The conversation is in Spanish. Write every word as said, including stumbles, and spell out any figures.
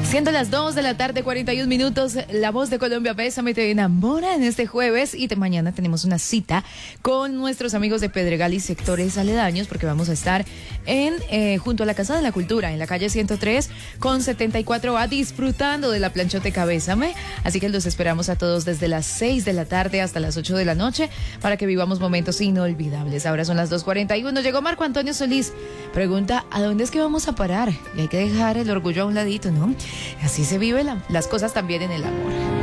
Siendo las dos de la tarde, cuarenta y un minutos, La Voz de Colombia, Bésame, te enamora en este jueves y de mañana tenemos una cita con nuestros amigos de Pedregal y sectores aledaños porque vamos a estar en eh, junto a la Casa de la Cultura, en la calle ciento tres con setenta y cuatro A, disfrutando de la planchoteca Bésame. Así que los esperamos a todos desde las seis de la tarde hasta las ocho de la noche para que vivamos momentos inolvidables. Ahora son las dos cuarenta y uno. Llegó Marco Antonio Solís. Pregunta, ¿a dónde es que vamos a parar? Y hay que dejar el orgullo a un ladito, ¿no? Así se viven la, las cosas también en el amor.